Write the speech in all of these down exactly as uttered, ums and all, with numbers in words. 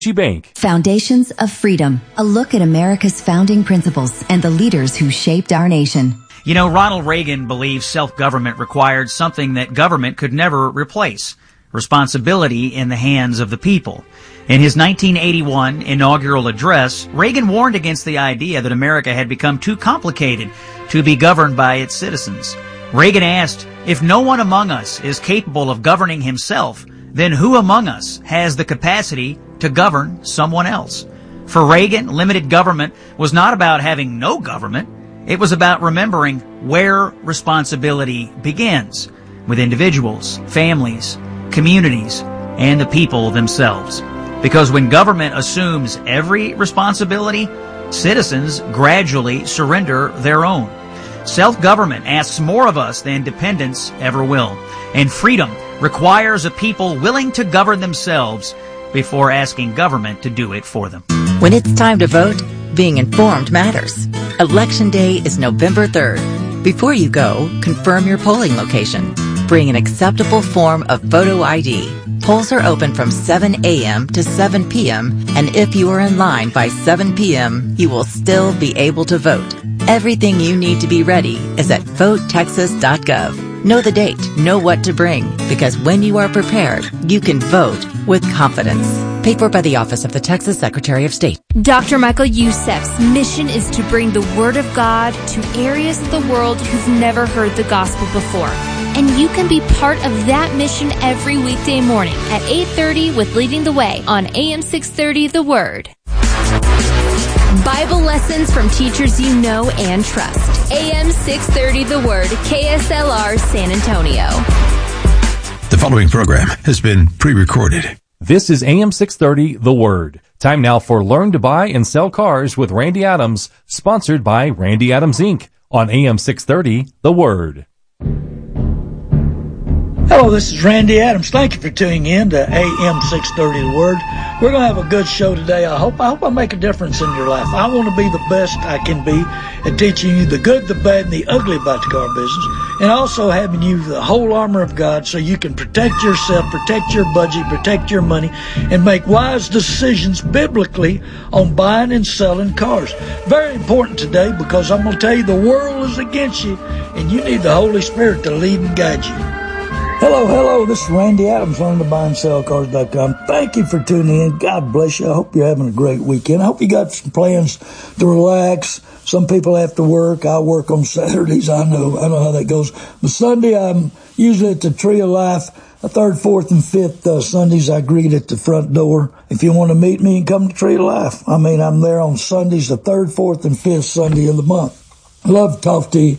Bank. Foundations of Freedom, a look at America's founding principles and the leaders who shaped our nation. You know, Ronald Reagan believed self-government required something that government could never replace: responsibility in the hands of the people. In his nineteen eighty-one inaugural address, Reagan warned against the idea that America had become too complicated to be governed by its citizens. Reagan asked, if no one among us is capable of governing himself, then who among us has the capacity to govern someone else? For Reagan, limited government was not about having no government. It was about remembering where responsibility begins, with individuals, families, communities, and the people themselves. Because when government assumes every responsibility, citizens gradually surrender their own. Self-government asks more of us than dependence ever will. And freedom requires a people willing to govern themselves before asking government to do it for them. When it's time to vote, being informed matters. Election Day is November third. Before you go, confirm your polling location. Bring an acceptable form of photo I D. Polls are open from seven a.m. to seven p.m. and if you are in line by seven p.m., you will still be able to vote. Everything you need to be ready is at vote texas dot gov. Know the date, know what to bring, because when you are prepared, you can vote with confidence. Paid for by the Office of the Texas Secretary of State. Doctor Michael Youssef's mission is to bring the Word of God to areas of the world who've never heard the gospel before. And you can be part of that mission every weekday morning at eight thirty with Leading the Way on A M six thirty The Word. Bible lessons from teachers you know and trust. A M six thirty The Word, K S L R San Antonio. The following program has been pre-recorded. This is A M six thirty The Word. Time now for Learn to Buy and Sell Cars with Randy Adams, sponsored by Randy Adams Incorporated on A M six thirty The Word. Hello, this is Randy Adams. Thank you for tuning in to A M six thirty The Word. We're going to have a good show today. I hope I hope I make a difference in your life. I want to be the best I can be at teaching you the good, the bad, and the ugly about the car business, and also having you the whole armor of God so you can protect yourself, protect your budget, protect your money, and make wise decisions biblically on buying and selling cars. Very important today because I'm going to tell you the world is against you, and you need the Holy Spirit to lead and guide you. Hello, hello, this is Randy Adams, learn to buy and sell cars dot com. Thank you for tuning in. God bless you. I hope you're having a great weekend. I hope you got some plans to relax. Some people have to work. I work on Saturdays. I know, I know how that goes. But Sunday, I'm usually at the Tree of Life. The third, fourth, and fifth uh, Sundays, I greet at the front door. If you want to meet me, come to Tree of Life. I mean, I'm there on Sundays, the third, fourth, and fifth Sunday of the month. I love to talk to you.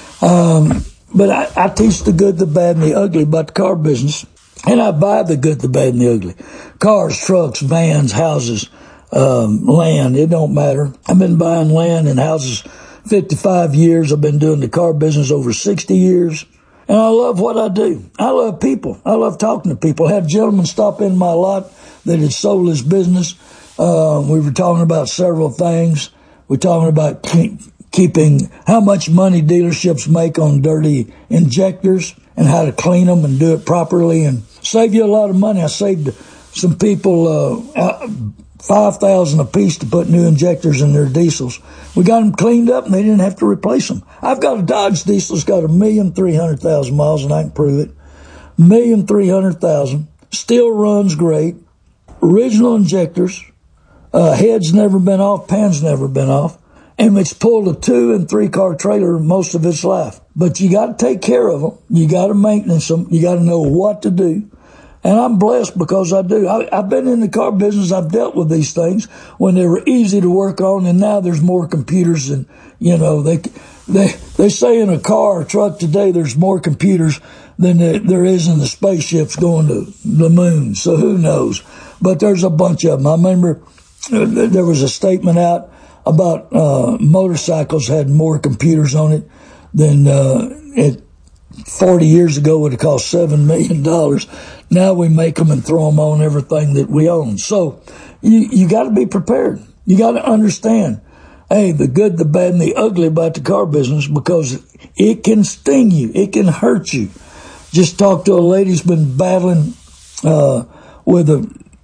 Um... But I, I teach the good, the bad, and the ugly about the car business. And I buy the good, the bad, and the ugly. Cars, trucks, vans, houses, um, land. It don't matter. I've been buying land and houses fifty-five years. I've been doing the car business over sixty years. And I love what I do. I love people. I love talking to people. I had a gentleman stop in my lot that had sold his business. Uh, we were talking about several things. We're talking about keeping how much money dealerships make on dirty injectors and how to clean them and do it properly and save you a lot of money. I saved some people uh, five thousand dollars a piece to put new injectors in their diesels. We got them cleaned up and they didn't have to replace them. I've got a Dodge diesel that's got a million three hundred thousand miles and I can prove it. Million three hundred thousand, still runs great. Original injectors, uh, head's never been off, pan's never been off. And it's pulled a two and three car trailer most of its life. But you got to take care of them. You got to maintenance them. You got to know what to do. And I'm blessed because I do. I, I've been in the car business. I've dealt with these things when they were easy to work on. And now there's more computers than, you know, they, they, they say in a car or truck today, there's more computers than there is in the spaceships going to the moon. So who knows? But there's a bunch of them. I remember there was a statement out about uh motorcycles had more computers on it than uh it forty years ago would have cost seven million dollars. Now we make them and throw them on everything that we own. So you you got to be prepared. You got to understand, hey, the good, the bad, and the ugly about the car business, because it can sting you. It can hurt you. Just talked to a lady who's been battling uh with a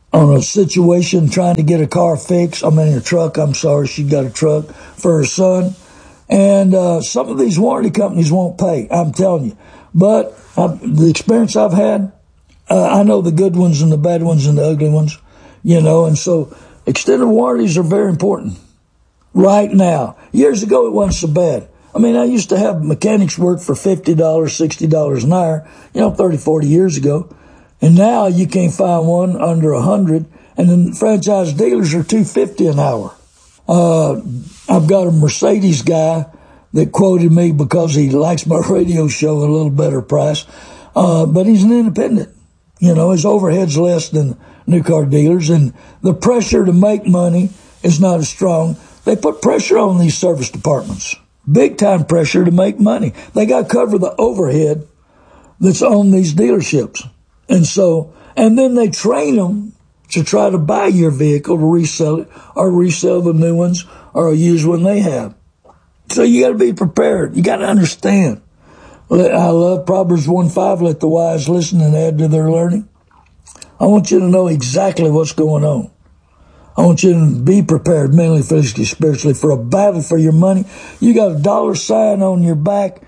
on a situation trying to get a car fixed. I mean, a truck, I'm sorry, she got a truck for her son. And uh, some of these warranty companies won't pay, I'm telling you. But I've, the experience I've had, uh, I know the good ones and the bad ones and the ugly ones, you know, and so extended warranties are very important right now. Years ago, it wasn't so bad. I mean, I used to have mechanics work for fifty dollars, sixty dollars an hour, you know, thirty, forty years ago. And now you can't find one under a hundred, and then franchise dealers are two fifty an hour. Uh, I've got a Mercedes guy that quoted me because he likes my radio show a little better price. Uh, but he's an independent. You know, his overhead's less than new car dealers, and the pressure to make money is not as strong. They put pressure on these service departments. Big time pressure to make money. They got to cover the overhead that's on these dealerships. And so, and then they train them to try to buy your vehicle, to resell it, or resell the new ones, or a used one they have. So you got to be prepared. You got to understand. I love Proverbs one five, let the wise listen and add to their learning. I want you to know exactly what's going on. I want you to be prepared mentally, physically, spiritually for a battle for your money. You got a dollar sign on your back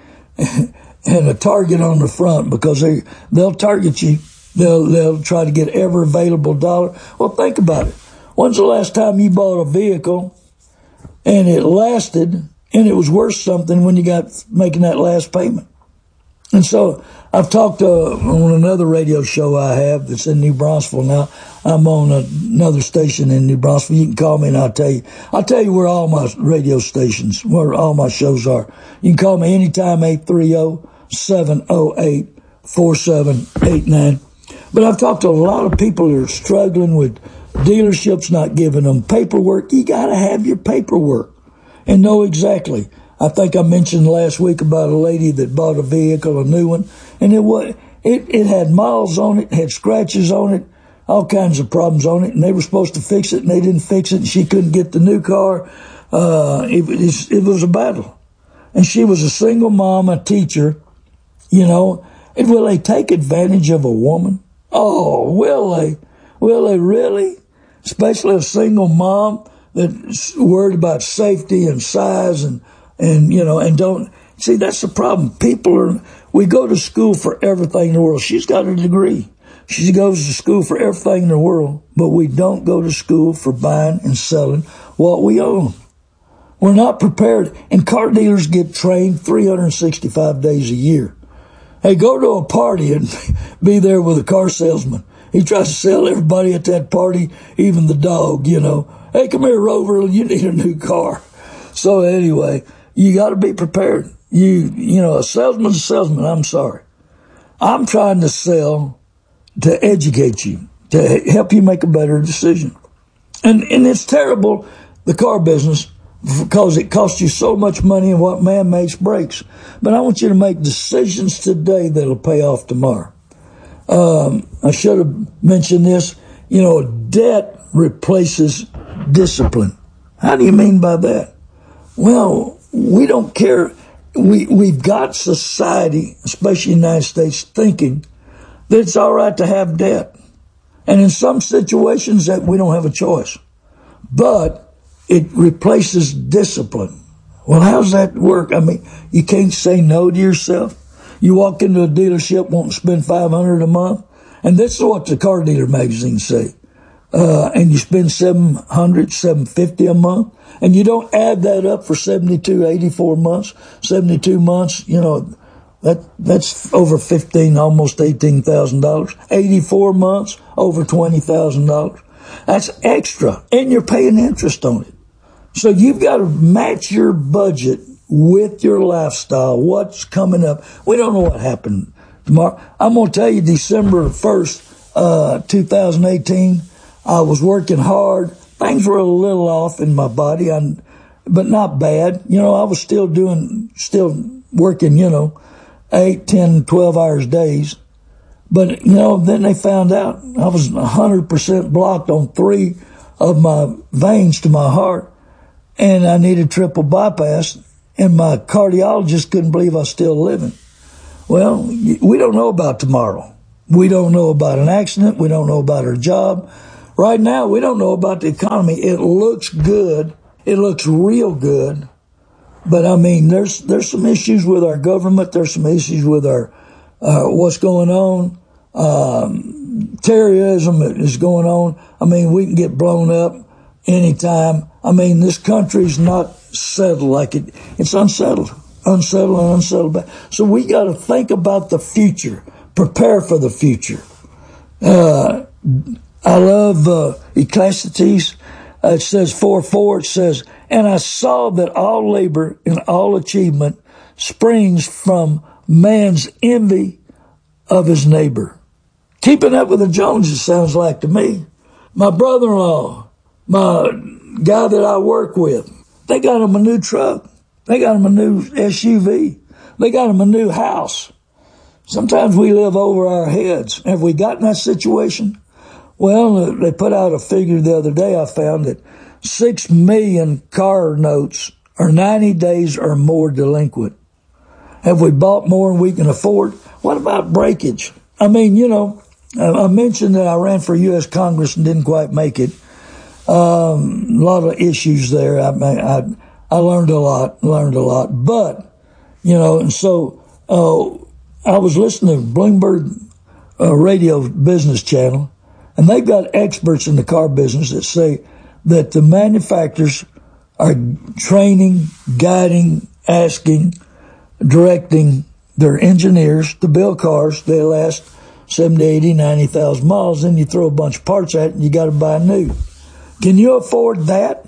and a target on the front because they, they'll target you. They'll, they'll try to get every available dollar. Well, think about it. When's the last time you bought a vehicle and it lasted and it was worth something when you got making that last payment? And so I've talked uh, on another radio show I have that's in New Braunfels now. I'm on a, another station in New Braunfels. You can call me and I'll tell you. I'll tell you where all my radio stations, where all my shows are. You can call me anytime, eight three zero, seven zero eight, four seven eight nine. But I've talked to a lot of people who are struggling with dealerships not giving them paperwork. You got to have your paperwork and know exactly. I think I mentioned last week about a lady that bought a vehicle, a new one, and it was it, it had miles on it, had scratches on it, all kinds of problems on it, and they were supposed to fix it, and they didn't fix it, and she couldn't get the new car. Uh, it, it, it was a battle. And she was a single mom, a teacher, you know. And will they take advantage of a woman? Oh, will they? Will they really? Especially a single mom that's worried about safety and size and And, you know, and don't, see, that's the problem. People are, we go to school for everything in the world. She's got a degree. She goes to school for everything in the world, but we don't go to school for buying and selling what we own. We're not prepared. And car dealers get trained three hundred sixty-five days a year. Hey, go to a party and be there with a car salesman. He tries to sell everybody at that party, even the dog, you know. Hey, come here, Rover, you need a new car. So anyway, you got to be prepared. You, you know, a salesman's a salesman. I'm sorry. I'm trying to sell to educate you, to help you make a better decision. And, and it's terrible, the car business, because it costs you so much money and what man makes breaks. But I want you to make decisions today that'll pay off tomorrow. Um, I should have mentioned this. You know, debt replaces discipline. How do you mean by that? Well, we don't care. We, we've got society, especially in the United States, thinking that it's all right to have debt. And in some situations that we don't have a choice. But it replaces discipline. Well, how's that work? I mean, you can't say no to yourself. You walk into a dealership wanting to spend five hundred dollars a month. And this is what the car dealer magazines say. Uh, and you spend seven hundred dollars, seven hundred fifty dollars a month. And you don't add that up for seventy-two, eighty-four months, seventy-two months, you know, that, that's over fifteen, almost eighteen thousand dollars. eighty-four months, over twenty thousand dollars. That's extra. And you're paying interest on it. So you've got to match your budget with your lifestyle. What's coming up? We don't know what happened tomorrow. I'm going to tell you December first, uh, two thousand eighteen, I was working hard. Things were a little off in my body, I, but not bad. You know, I was still doing, still working, you know, eight, ten, twelve hours days. But, you know, then they found out I was one hundred percent blocked on three of my veins to my heart, and I needed triple bypass, and my cardiologist couldn't believe I was still living. Well, we don't know about tomorrow. We don't know about an accident. We don't know about her job. right now we don't know about the economy. It looks good. It looks real good. But I mean, there's there's some issues with our government. There's some issues with our uh, what's going on. Um, terrorism is going on. I mean, we can get blown up anytime. I mean, this country's not settled like it. It's unsettled, unsettled and unsettled. So we got to think about the future, prepare for the future. Uh, I love uh, Ecclesiastes. Uh, it says four four. It says, "And I saw that all labor and all achievement springs from man's envy of his neighbor." Keeping up with the Joneses sounds like to me. My brother-in-law, my guy that I work with, they got him a new truck. They got him a new S U V. They got him a new house. Sometimes we live over our heads. Have we gotten that situation? Well, they put out a figure the other day. I found that six million car notes are ninety days or more delinquent. Have we bought more than we can afford? What about breakage? I mean, you know, I mentioned that I ran for U S Congress and didn't quite make it. Um, a lot of issues there. I, I, I learned a lot, learned a lot. But, you know, and so uh, I was listening to Bloomberg uh, radio business channel, and they've got experts in the car business that say that the manufacturers are training, guiding, asking, directing their engineers to build cars. They last seventy, eighty, ninety thousand miles. Then you throw a bunch of parts at it and you got to buy new. Can you afford that?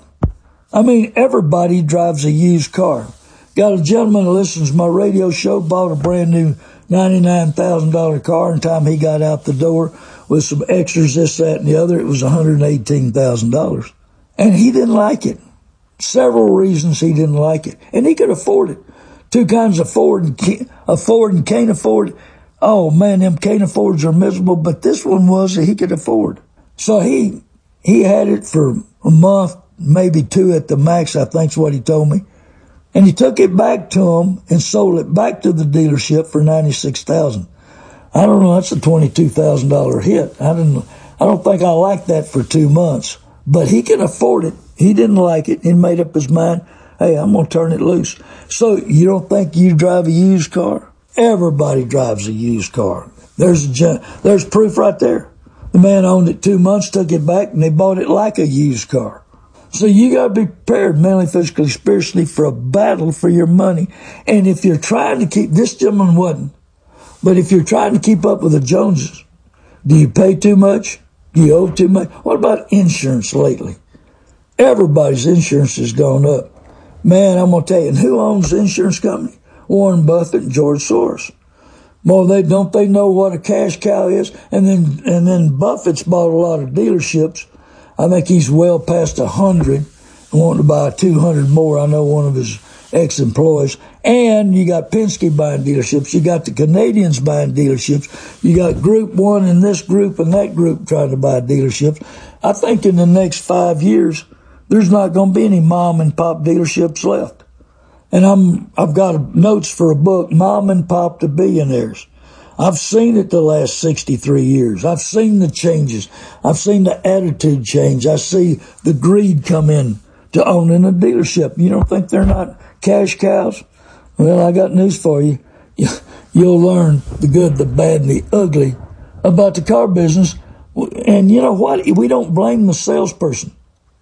I mean, everybody drives a used car. Got a gentleman who listens to my radio show, bought a brand new ninety-nine thousand dollars car, and time he got out the door with some extras, this, that, and the other, it was one hundred eighteen thousand dollars. And he didn't like it. Several reasons he didn't like it. And he could afford it. Two kinds of Ford and can't afford and can't afford. Oh man, them can't affords are miserable, but this one was that he could afford. So he, he had it for a month, maybe two at the max, I think's what he told me. And he took it back to him and sold it back to the dealership for ninety-six thousand dollars. I don't know, that's a twenty-two thousand dollars hit. I didn't, I don't think I liked that for two months, but he can afford it. He didn't like it. He made up his mind, hey, I'm going to turn it loose. So you don't think you drive a used car? Everybody drives a used car. There's a, there's proof right there. The man owned it two months, took it back, and they bought it like a used car. So you got to be prepared mentally, physically, spiritually for a battle for your money. And if you're trying to keep, this gentleman wasn't, but if you're trying to keep up with the Joneses, do you pay too much? Do you owe too much? What about insurance lately? Everybody's insurance has gone up. Man, I'm going to tell you, and who owns the insurance company? Warren Buffett and George Soros. Well, they don't they know what a cash cow is? And then and then Buffett's bought a lot of dealerships. I think he's well past a hundred and wanting to buy two hundred more. I know one of his ex-employees. And you got Penske buying dealerships. You got the Canadians buying dealerships. You got Group One and this group and that group trying to buy dealerships. I think in the next five years, there's not going to be any mom and pop dealerships left. And I'm, I've got notes for a book, Mom and Pop to Billionaires. I've seen it the last sixty-three years. I've seen the changes. I've seen the attitude change. I see the greed come in to owning a dealership. You don't think they're not cash cows? Well, I got news for you. You'll learn the good, the bad, and the ugly about the car business. And you know what? We don't blame the salesperson.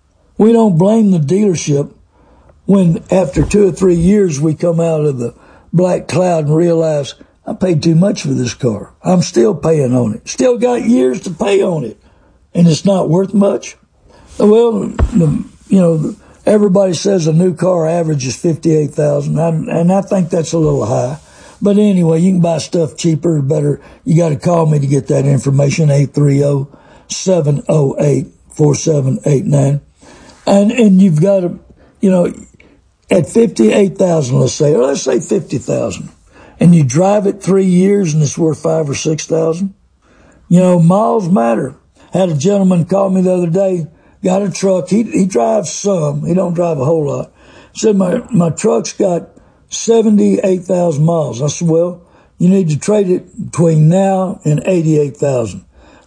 We don't blame the dealership when after two or three years we come out of the black cloud and realize I paid too much for this car. I'm still paying on it. Still got years to pay on it. And it's not worth much. Well, the, you know, everybody says a new car averages fifty-eight thousand dollars, and I think that's a little high. But anyway, you can buy stuff cheaper or better. You got to call me to get that information, eight three zero, seven zero eight, four seven eight nine. And, and you've got to, you know, at fifty-eight thousand, let's say, or let's say fifty thousand, and you drive it three years and it's worth five or six thousand. You know, miles matter. Had a gentleman call me the other day, got a truck. He, he drives some. He don't drive a whole lot. Said, my, my truck's got seventy-eight thousand miles. I said, well, you need to trade it between now and eighty-eight thousand.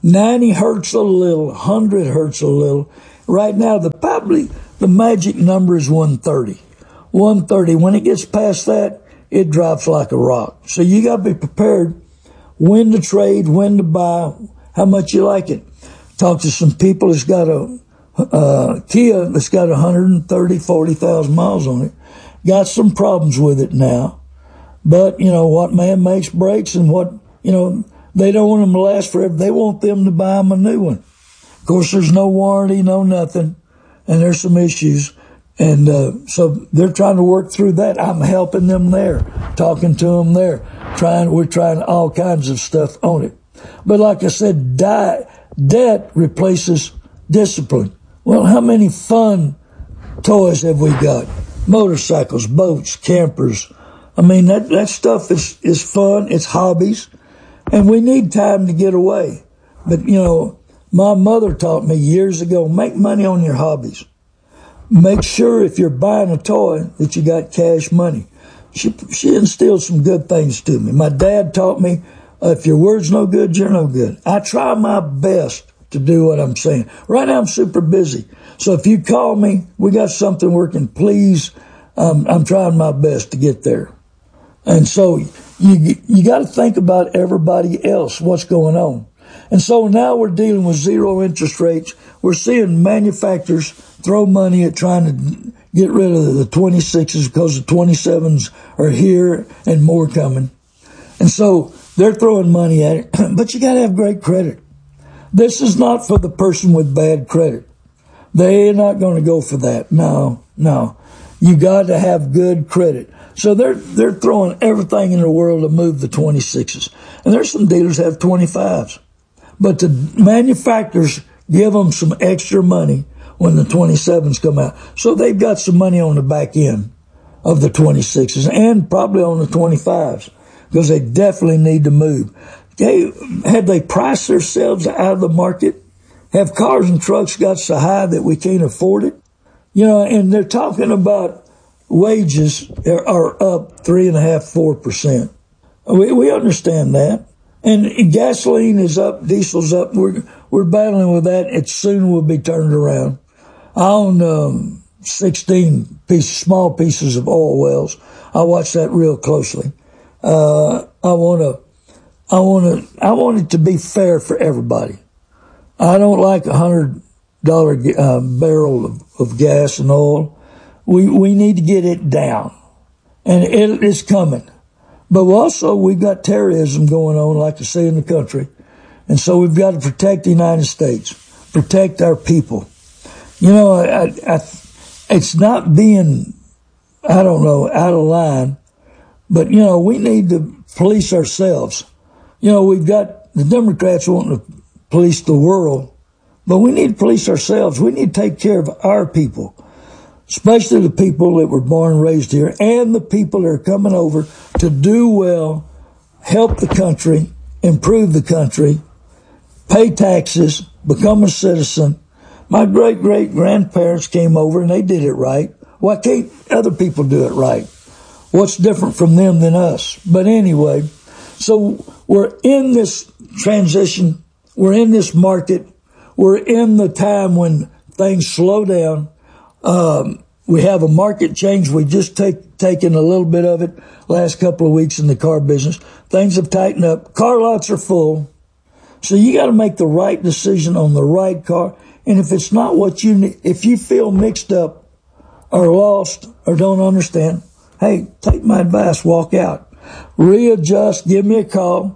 ninety hurts a little, one hundred hurts a little. Right now, the probably the magic number is one thirty. one thirty. When it gets past that, it drops like a rock. So you got to be prepared when to trade, when to buy, how much you like it. Talk to some people that's got a uh, Kia that's got one hundred thirty, forty thousand miles on it. Got some problems with it now. But, you know, what man makes breaks, and what, you know, they don't want them to last forever. They want them to buy them a new one. Of course, there's no warranty, no nothing, and there's some issues. And uh, so they're trying to work through that. I'm helping them there, talking to them there. Trying, we're trying all kinds of stuff on it. But like I said, die, debt replaces discipline. Well, how many fun toys have we got? Motorcycles, boats, campers. I mean, that, that stuff is, is fun. It's hobbies. And we need time to get away. But, you know, my mother taught me years ago, make money on your hobbies. Make sure if you're buying a toy that you got cash money. She, she instilled some good things to me. My dad taught me, uh, if your word's no good, you're no good. I try my best to do what I'm saying. Right now I'm super busy. So if you call me, we got something working, please. Um, I'm trying my best to get there. And so you you got to think about everybody else, what's going on. And so now we're dealing with zero interest rates. We're seeing manufacturers throw money at trying to get rid of the twenty-sixes because the twenty-sevens are here and more coming. And so they're throwing money at it. But you got to have great credit. This is not for the person with bad credit. They're not going to go for that. No, no. You got to have good credit. So they're they're throwing everything in the world to move the twenty-sixes. And there's some dealers that have twenty-fives. But the manufacturers give them some extra money when the twenty-sevens come out. So they've got some money on the back end of the twenty-sixes and probably on the twenty-fives because they definitely need to move. Okay, have they priced themselves out of the market? Have cars and trucks got so high that we can't afford it? You know, and they're talking about wages are up three and a half, four percent. We, we understand that. And gasoline is up, diesel's up. We're, we're battling with that. It soon will be turned around. I own, um, sixteen pieces, small pieces of oil wells. I watch that real closely. Uh, I want to, I want to, I want it to be fair for everybody. I don't like a hundred dollar uh, barrel of, of gas and oil. We, we need to get it down, and it is coming. But also we've got terrorism going on, like I say, in the country. And so we've got to protect the United States, protect our people. You know, I, I, it's not being, I don't know, out of line, but, you know, we need to police ourselves. You know, we've got the Democrats wanting to police the world, but we need to police ourselves. We need to take care of our people, especially the people that were born and raised here and the people that are coming over to do well, help the country, improve the country, pay taxes, become a citizen. My great-great-grandparents came over and they did it right. Why can't other people do it right? What's different from them than us? But anyway, so we're in this transition. We're in this market. We're in the time when things slow down. Um, we have a market change. We just take, taken a little bit of it last couple of weeks in the car business. Things have tightened up. Car lots are full. So you got to make the right decision on the right car. And if it's not what you need, if you feel mixed up or lost or don't understand, hey, take my advice, walk out. Readjust, give me a call,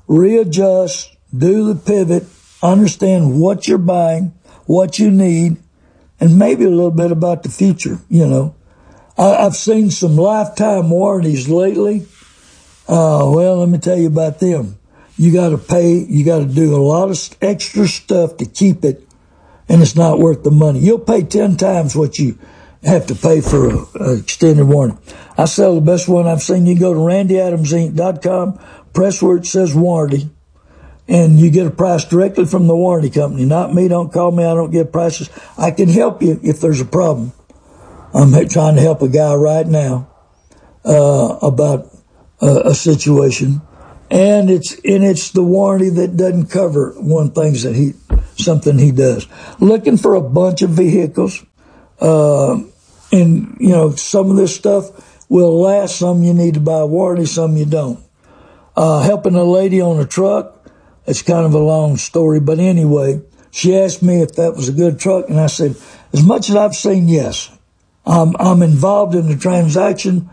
readjust, do the pivot, understand what you're buying, what you need, and maybe a little bit about the future, you know. I, I've seen some lifetime warranties lately. Uh, well, let me tell you about them. You got to pay, you got to do a lot of extra stuff to keep it, and it's not worth the money. You'll pay ten times what you have to pay for an extended warranty. I sell the best one I've seen. You go to randy adams inc dot com, press where it says warranty, and you get a price directly from the warranty company. Not me. Don't call me. I don't get prices. I can help you if there's a problem. I'm trying to help a guy right now uh, about a, a situation. and it's and it's the warranty that doesn't cover one things that he something he does. Looking for a bunch of vehicles, uh, and you know some of this stuff will last. Some you need to buy a warranty, some you don't. Uh, helping a lady on a truck, it's kind of a long story, but anyway, she asked me if that was a good truck, and I said, as much as I've seen, yes. I'm, I'm involved in the transaction,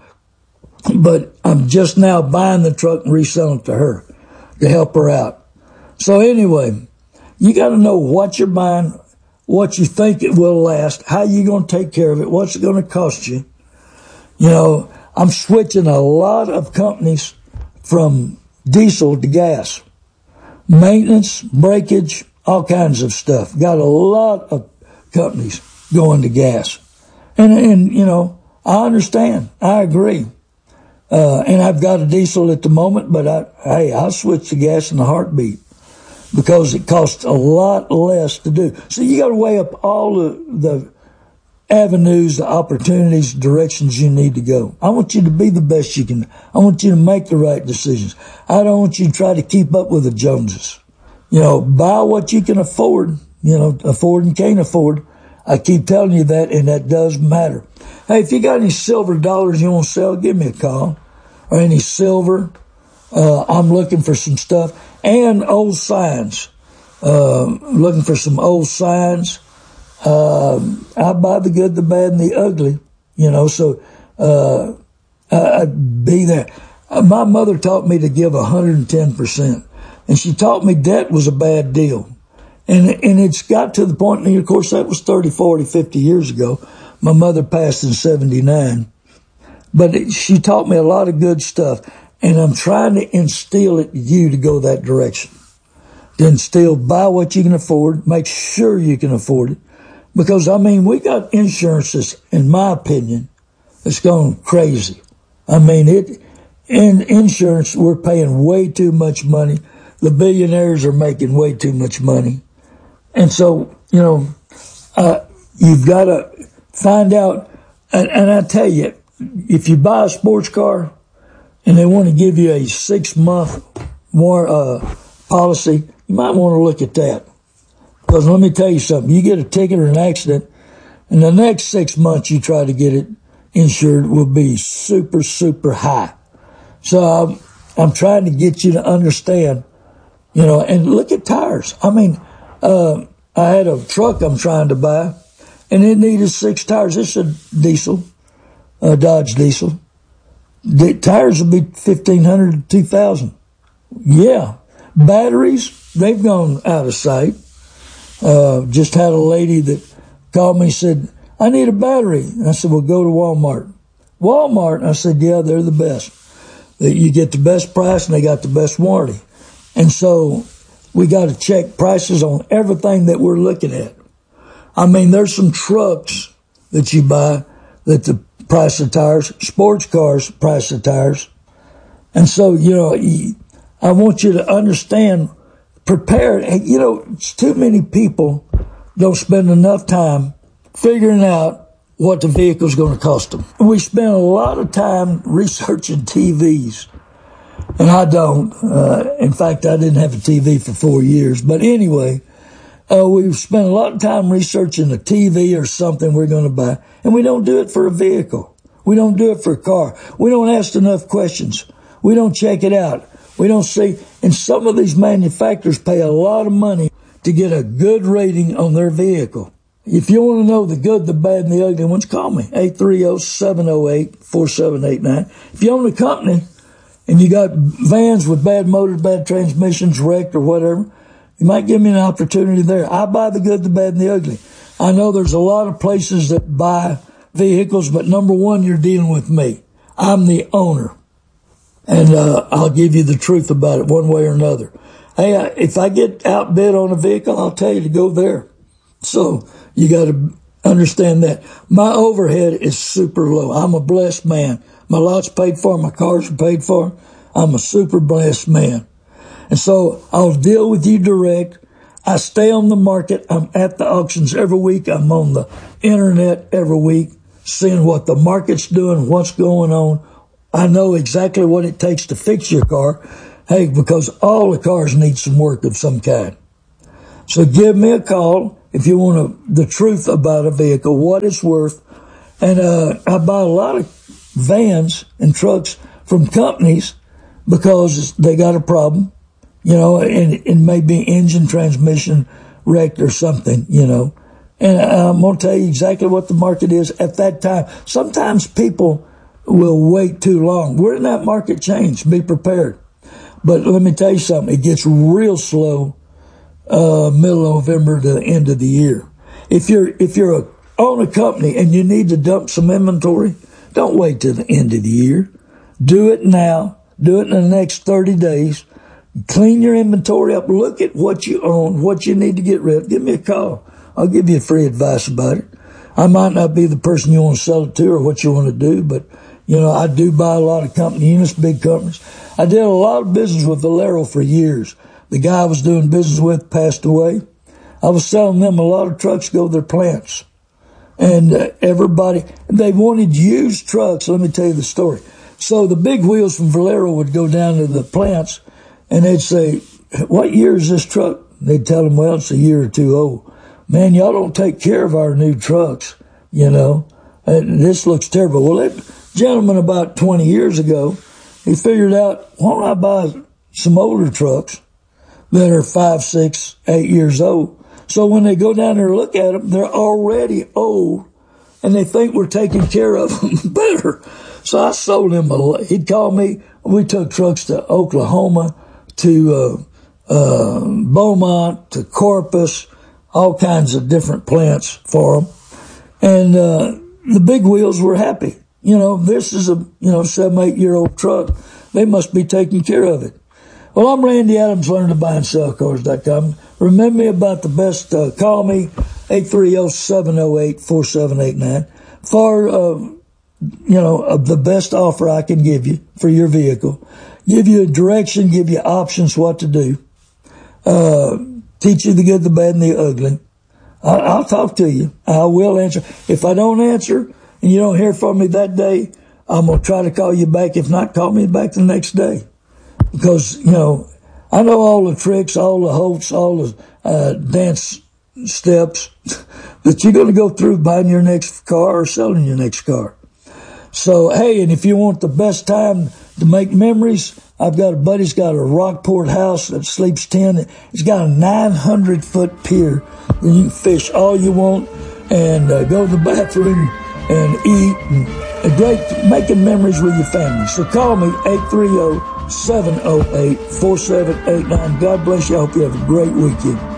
but I'm just now buying the truck and reselling it to her to help her out. So anyway, you got to know what you're buying, what you think it will last, how you going to take care of it, what's it going to cost you. You know, I'm switching a lot of companies from diesel to gas. Maintenance, breakage, all kinds of stuff. Got a lot of companies going to gas. And, and you know, I understand. I agree. Uh, and I've got a diesel at the moment, but I, hey, I'll switch to gas in a heartbeat because it costs a lot less to do. So you got to weigh up all the, the avenues, the opportunities, directions you need to go. I want you to be the best you can. I want you to make the right decisions. I don't want you to try to keep up with the Joneses. You know, buy what you can afford, you know, afford and can't afford. I keep telling you that, and that does matter. Hey, if you got any silver dollars you want to sell, give me a call. Or any silver. Uh, I'm looking for some stuff. And old signs. Uh, looking for some old signs. Uh, I buy the good, the bad, and the ugly. You know, so uh, I, I'd be there. Uh, my mother taught me to give one hundred ten percent. And she taught me debt was a bad deal. And, and it's got to the point, and of course that was thirty, forty, fifty years ago. My mother passed in seventy-nine. But it, she taught me a lot of good stuff. And I'm trying to instill it in you to go that direction. To instill, buy what you can afford. Make sure you can afford it. Because, I mean, we got insurances, in my opinion, that's gone crazy. I mean, it, in insurance, we're paying way too much money. The billionaires are making way too much money. And so, you know, uh, you've got to find out, and, and I tell you, if you buy a sports car and they want to give you a six-month more uh, policy, you might want to look at that. Because let me tell you something, you get a ticket or an accident, and the next six months you try to get it insured will be super, super high. So I'm, I'm trying to get you to understand, you know, and look at tires. I mean, uh, I had a truck I'm trying to buy, and it needed six tires. It's a diesel, a Dodge diesel. The tires will be fifteen hundred to two thousand. Yeah. Batteries, they've gone out of sight. Uh, just had a lady that called me and said, I need a battery. I said, well, go to Walmart. Walmart, I said, yeah, they're the best. You get the best price and they got the best warranty. And so we got to check prices on everything that we're looking at. I mean, there's some trucks that you buy that the price of tires, sports cars, price of tires. And so, you know, I want you to understand, prepare. You know, it's too many people don't spend enough time figuring out what the vehicle's going to cost them. We spend a lot of time researching T Vs. And I don't. Uh, in fact, I didn't have a T V for four years. But anyway, uh, we've spent a lot of time researching a T V or something we're going to buy. And we don't do it for a vehicle. We don't do it for a car. We don't ask enough questions. We don't check it out. We don't see. And some of these manufacturers pay a lot of money to get a good rating on their vehicle. If you want to know the good, the bad, and the ugly ones, call me. eight three zero, seven zero eight, four seven eight nine. If you own a company and you got vans with bad motors, bad transmissions, wrecked or whatever, you might give me an opportunity there. I buy the good, the bad, and the ugly. I know there's a lot of places that buy vehicles, but number one, you're dealing with me. I'm the owner. And uh, I'll give you the truth about it one way or another. Hey, I, if I get outbid on a vehicle, I'll tell you to go there. So you got to understand that. My overhead is super low. I'm a blessed man. My lot's paid for. My cars are paid for. I'm a super blessed man. And so I'll deal with you direct. I stay on the market. I'm at the auctions every week. I'm on the internet every week, seeing what the market's doing, what's going on. I know exactly what it takes to fix your car. Hey, because all the cars need some work of some kind. So give me a call if you want to, the truth about a vehicle, what it's worth. And uh, I buy a lot of vans and trucks from companies because they got a problem, you know, and it may be engine transmission wrecked or something, you know. And I'm going to tell you exactly what the market is at that time. Sometimes people will wait too long. We're in that market change. Be prepared. But let me tell you something. It gets real slow uh middle of November to the end of the year. If you're if you're a, own a company and you need to dump some inventory, don't wait till the end of the year. Do it now. Do it in the next thirty days. Clean your inventory up. Look at what you own, what you need to get rid of. Give me a call. I'll give you free advice about it. I might not be the person you want to sell it to or what you want to do, but, you know, I do buy a lot of company units, big companies. I did a lot of business with Valero for years. The guy I was doing business with passed away. I was selling them a lot of trucks to go to their plants. And uh, everybody, they wanted used trucks. Let me tell you the story. So the big wheels from Valero would go down to the plants and they'd say, what year is this truck? They'd tell them, well, it's a year or two old. Man, y'all don't take care of our new trucks, you know. And this looks terrible. Well, that gentleman about twenty years ago, he figured out, why don't I buy some older trucks that are five, six, eight years old? So when they go down there and look at them, they're already old, and they think we're taking care of them better. So I sold him a, he'd call me. We took trucks to Oklahoma, to uh, uh, Beaumont, to Corpus, all kinds of different plants for them. And uh, the big wheels were happy. You know, this is a, you know, seven, eight year old truck. They must be taking care of it. Well, I'm Randy Adams, learn to buy and sell cars dot com. Remember me about the best, uh, call me, eight three zero, seven zero eight, four seven eight nine, for, uh, you know, uh, the best offer I can give you for your vehicle. Give you a direction, give you options what to do. Uh, teach you the good, the bad, and the ugly. I, I'll talk to you. I will answer. If I don't answer and you don't hear from me that day, I'm going to try to call you back. If not, call me back the next day. Because, you know, I know all the tricks, all the hopes, all the uh, dance steps that you're going to go through buying your next car or selling your next car. So, hey, and if you want the best time to make memories, I've got a buddy's got a Rockport house that sleeps ten. It's got a nine hundred foot pier. And you can fish all you want and uh, go to the bathroom and eat and uh, great making memories with your family. So call me, eight three zero, seven zero eight, four seven eight nine. God bless you. I hope you have a great weekend.